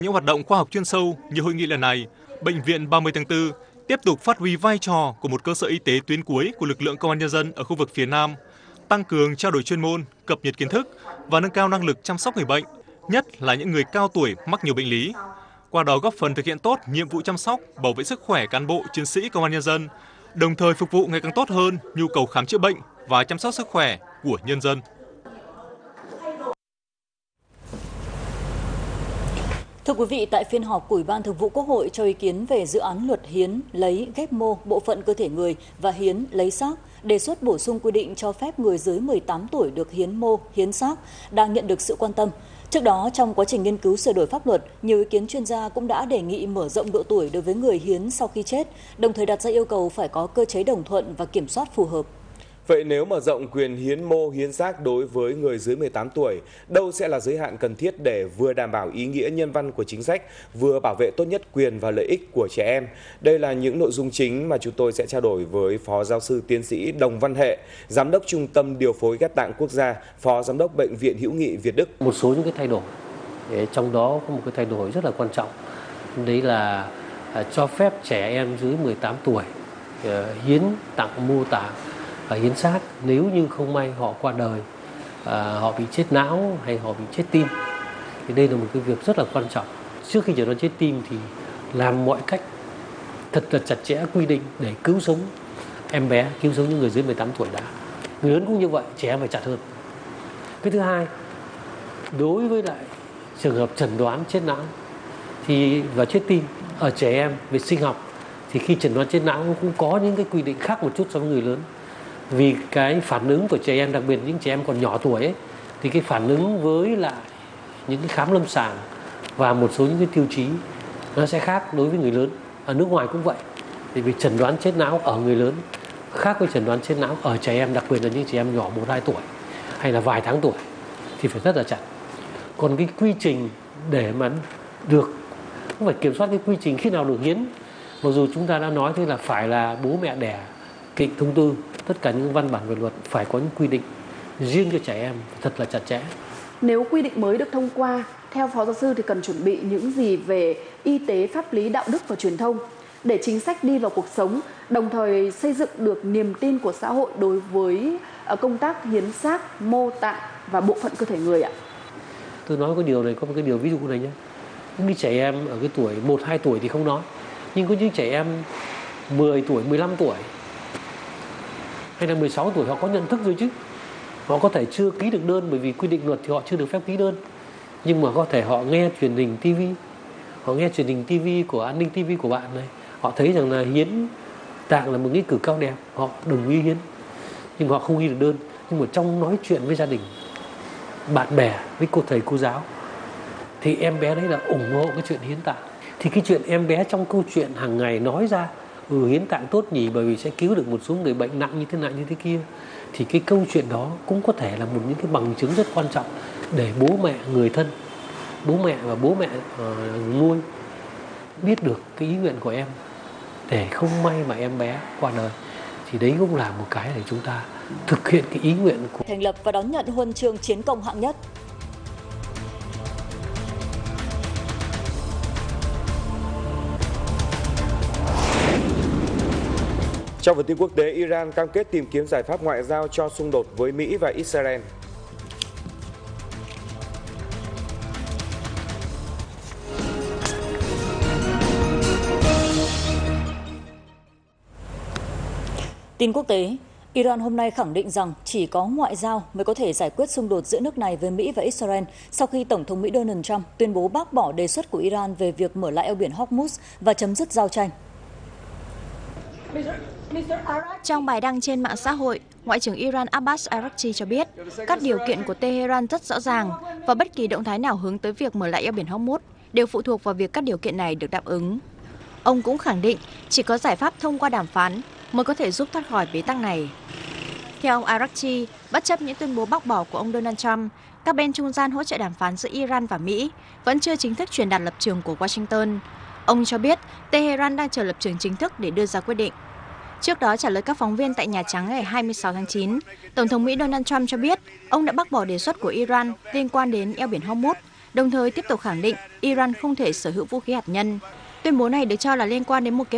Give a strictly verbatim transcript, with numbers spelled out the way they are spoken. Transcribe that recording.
Những hoạt động khoa học chuyên sâu như hội nghị lần này, Bệnh viện ba mươi tháng tư tiếp tục phát huy vai trò của một cơ sở y tế tuyến cuối của lực lượng công an nhân dân ở khu vực phía Nam, tăng cường trao đổi chuyên môn, cập nhật kiến thức và nâng cao năng lực chăm sóc người bệnh, nhất là những người cao tuổi mắc nhiều bệnh lý. Qua đó góp phần thực hiện tốt nhiệm vụ chăm sóc, bảo vệ sức khỏe cán bộ, chiến sĩ công an nhân dân, đồng thời phục vụ ngày càng tốt hơn nhu cầu khám chữa bệnh và chăm sóc sức khỏe của nhân dân. Thưa quý vị, tại phiên họp của Ủy ban Thường vụ Quốc hội cho ý kiến về dự án luật hiến, lấy, ghép mô, bộ phận cơ thể người và hiến, lấy xác, đề xuất bổ sung quy định cho phép người dưới mười tám tuổi được hiến mô, hiến xác đang nhận được sự quan tâm. Trước đó, trong quá trình nghiên cứu sửa đổi pháp luật, nhiều ý kiến chuyên gia cũng đã đề nghị mở rộng độ tuổi đối với người hiến sau khi chết, đồng thời đặt ra yêu cầu phải có cơ chế đồng thuận và kiểm soát phù hợp. Vậy nếu mở rộng quyền hiến mô, hiến xác đối với người dưới mười tám tuổi, đâu sẽ là giới hạn cần thiết để vừa đảm bảo ý nghĩa nhân văn của chính sách, vừa bảo vệ tốt nhất quyền và lợi ích của trẻ em? Đây là những nội dung chính mà chúng tôi sẽ trao đổi với Phó Giáo sư Tiến sĩ Đồng Văn Hệ, Giám đốc Trung tâm Điều phối Ghép tạng Quốc gia, Phó Giám đốc Bệnh viện Hữu nghị Việt Đức. Một số những cái thay đổi, trong đó có một cái thay đổi rất là quan trọng, đấy là cho phép trẻ em dưới mười tám tuổi hiến tặng mô tạng và hiến xác nếu như không may họ qua đời, à, họ bị chết não hay họ bị chết tim. Thì đây là một cái việc rất là quan trọng. Trước khi chẩn đoán chết tim thì làm mọi cách thật là chặt chẽ quy định để cứu sống em bé, cứu sống những người dưới mười tám tuổi đã. Người lớn cũng như vậy, trẻ em phải chặt hơn. Cái thứ hai, đối với lại trường hợp chẩn đoán chết não thì và chết tim ở trẻ em về sinh học thì khi chẩn đoán chết não cũng có những cái quy định khác một chút so với người lớn. Vì cái phản ứng của trẻ em, đặc biệt những trẻ em còn nhỏ tuổi ấy, thì cái phản ứng với lại những cái khám lâm sàng và một số những cái tiêu chí nó sẽ khác đối với người lớn. Ở nước ngoài cũng vậy. Thì vì chẩn đoán chết não ở người lớn khác với chẩn đoán chết não ở trẻ em, đặc biệt là những trẻ em nhỏ một hai tuổi hay là vài tháng tuổi thì phải rất là chặt. Còn cái quy trình để mà được, cũng phải kiểm soát cái quy trình khi nào được hiến. Mặc dù chúng ta đã nói thế là phải là bố mẹ đẻ, kịch thông tư, tất cả những văn bản về luật phải có những quy định riêng cho trẻ em thật là chặt chẽ. Nếu quy định mới được thông qua, theo Phó Giáo sư thì cần chuẩn bị những gì về y tế, pháp lý, đạo đức và truyền thông để chính sách đi vào cuộc sống, đồng thời xây dựng được niềm tin của xã hội đối với công tác hiến xác, mô tạng và bộ phận cơ thể người ạ? Tôi nói cái điều này, có một cái điều ví dụ này nhé. Những trẻ em ở cái tuổi một hai tuổi thì không nói, nhưng có những trẻ em mười tuổi, mười lăm tuổi hay là mười sáu tuổi họ có nhận thức rồi chứ. Họ có thể chưa ký được đơn bởi vì quy định luật thì họ chưa được phép ký đơn. Nhưng mà có thể họ nghe truyền hình ti vi, họ nghe truyền hình ti vi của An ninh ti vi của bạn này, họ thấy rằng là hiến tạng là một nghĩa cử cao đẹp, họ đồng ý hiến. Nhưng họ không ghi được đơn. Nhưng mà trong nói chuyện với gia đình, bạn bè, với cô thầy cô giáo thì em bé đấy là ủng hộ cái chuyện hiến tạng. Thì cái chuyện em bé trong câu chuyện hàng ngày nói ra, ừ hiến tạng tốt nhỉ bởi vì sẽ cứu được một số người bệnh nặng như thế này như thế kia, thì cái câu chuyện đó cũng có thể là một những cái bằng chứng rất quan trọng để bố mẹ, người thân, bố mẹ và bố mẹ uh, nuôi biết được cái ý nguyện của em để không may mà em bé qua đời. Thì đấy cũng là một cái để chúng ta thực hiện cái ý nguyện của thành lập và đón nhận huân chương chiến công hạng nhất. Trong phần tin quốc tế, Iran cam kết tìm kiếm giải pháp ngoại giao cho xung đột với Mỹ và Israel. Tin quốc tế, Iran hôm nay khẳng định rằng chỉ có ngoại giao mới có thể giải quyết xung đột giữa nước này với Mỹ và Israel sau khi Tổng thống Mỹ Donald Trump tuyên bố bác bỏ đề xuất của Iran về việc mở lại eo biển Hormuz và chấm dứt giao tranh. Trong bài đăng trên mạng xã hội, Ngoại trưởng Iran Abbas Araghchi cho biết các điều kiện của Tehran rất rõ ràng và bất kỳ động thái nào hướng tới việc mở lại eo biển Hormuz đều phụ thuộc vào việc các điều kiện này được đáp ứng. Ông cũng khẳng định chỉ có giải pháp thông qua đàm phán mới có thể giúp thoát khỏi bế tắc này. Theo ông Araghchi, bất chấp những tuyên bố bác bỏ của ông Donald Trump, các bên trung gian hỗ trợ đàm phán giữa Iran và Mỹ vẫn chưa chính thức truyền đạt lập trường của Washington. Ông cho biết Tehran đang chờ lập trường chính thức để đưa ra quyết định. Trước đó trả lời các phóng viên tại Nhà Trắng ngày hai mươi sáu tháng chín, Tổng thống Mỹ Donald Trump cho biết ông đã bác bỏ đề xuất của Iran liên quan đến eo biển Hormuz, đồng thời tiếp tục khẳng định Iran không thể sở hữu vũ khí hạt nhân. Tuyên bố này được cho là liên quan đến một kế